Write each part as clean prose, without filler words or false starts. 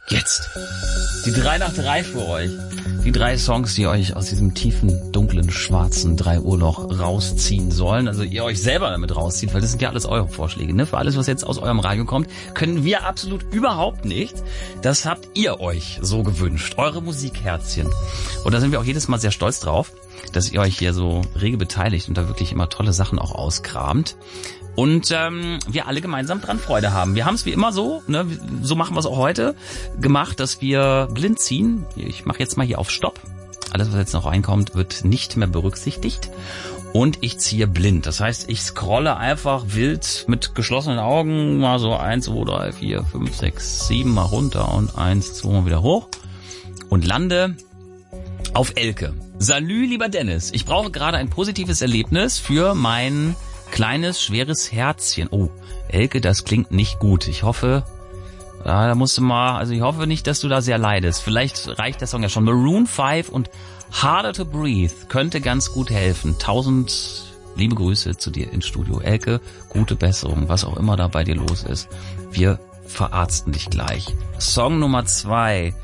Jetzt die 3 nach 3 für euch. Die 3 Songs, die euch aus diesem tiefen, dunklen, schwarzen 3-Uhr-Loch rausziehen sollen. Also ihr euch selber damit rauszieht, weil das sind ja alles eure Vorschläge. Ne? Für alles, was jetzt aus eurem Radio kommt, können wir absolut überhaupt nicht. Das habt ihr euch so gewünscht. Eure Musikherzchen. Und da sind wir auch jedes Mal sehr stolz drauf, dass ihr euch hier so rege beteiligt und da wirklich immer tolle Sachen auch auskramt. Und wir alle gemeinsam dran Freude haben. Wir haben es wie immer so, ne, so machen wir es auch heute, gemacht, dass wir blind ziehen. Ich mache jetzt mal hier auf Stopp. Alles, was jetzt noch reinkommt, wird nicht mehr berücksichtigt. Und ich ziehe blind. Das heißt, ich scrolle einfach wild mit geschlossenen Augen mal so 1, 2, 3, 4, 5, 6, 7 mal runter und 1, 2 mal wieder hoch. Und lande auf Elke. Salü, lieber Dennis. Ich brauche gerade ein positives Erlebnis für mein kleines, schweres Herzchen. Oh, Elke, das klingt nicht gut. Ich hoffe, da musst du mal, also ich hoffe nicht, dass du da sehr leidest. Vielleicht reicht der Song ja schon. Maroon 5 und Harder to Breathe könnte ganz gut helfen. 1000 liebe Grüße zu dir ins Studio. Elke, gute Besserung, was auch immer da bei dir los ist. Wir verarzten dich gleich. Song Nummer 2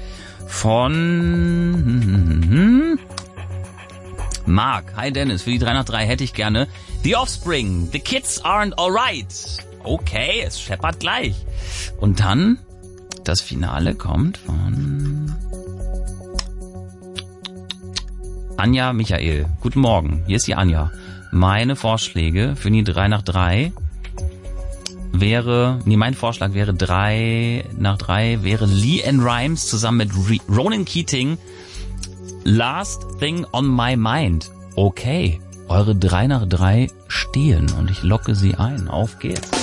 von Mark. Hi Dennis, für die 3 nach 3 hätte ich gerne The Offspring, The Kids Aren't Alright. Okay, es scheppert gleich. Und dann, das Finale kommt von Anja Michael. Guten Morgen, hier ist die Anja. Meine Vorschläge für die 3 nach 3 mein Vorschlag wäre 3 nach 3 wäre LeAnn Rimes zusammen mit Ronan Keating. Last Thing on My Mind. Okay, eure 3 nach 3 stehen und ich locke sie ein. Auf geht's.